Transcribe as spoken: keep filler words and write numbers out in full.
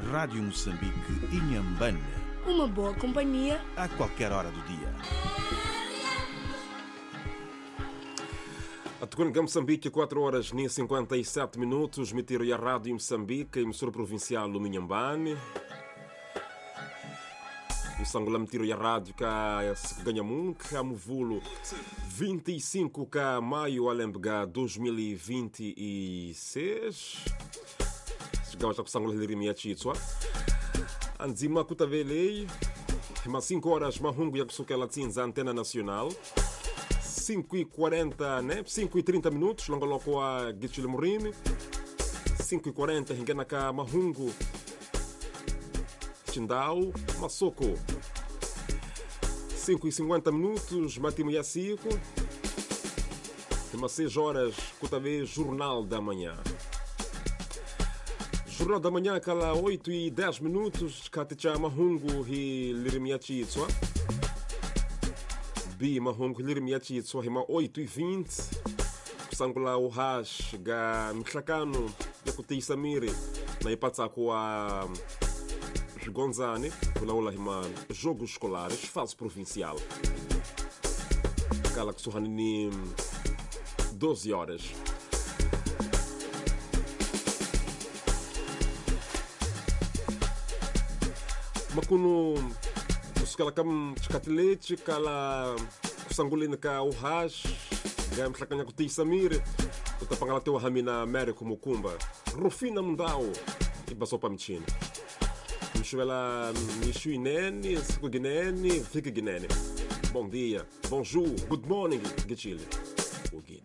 Rádio Moçambique, Inhambane. Uma boa companhia a qualquer hora do dia. A Tucunga Moçambique, quatro horas e cinquenta e sete minutos. Metiro a Rádio Moçambique, emissora provincial do Inhambane. O Sangola metiro a rádio cá ganha muito, a Movulo vinte e cinco de maio a lembrar dois mil e vinte e seis. Chegamos a Sangola de Rimia Chitsua. Anzima Kutavelei, mas cinco horas Mahungu Yakusuke Latinza Antena Nacional. cinco e quarenta, né? cinco e trinta minutos, Langoloko a Gichile Morini. cinco e quarenta, Hinganaka Mahungu. Chindau, Masoko. cinco e cinquenta minutos, Matimo Yacico. Umas seis horas, Kutave Jornal da Manhã. Jornal da Manhã, cala oito e dez minutos, Katicha Mahungu e Lirimiachi Itsua. Bi Mahungu e Lirimiachi Itsua, Hima oito e vinte. Kusangula Uhash, Ga Michlakano, Yakuti Samiri, na Ipatsaku a Gonzane, Kulaula Hima, Jogos Escolares, Fase Provincial. Kala Kusuhanini, doze horas. Makuno, os calacam chicatelete, cala Kusangulina ka Uhash, Ga Michlakanya Kuti Samiri, Utapangala Teu Hamina Américo Mukumba, Rufina Mundao, e Basopa Michini. Mishuela Mishuinene, Sikuginene, Fikiginene. Bom dia, bonjour, good morning, Gichile.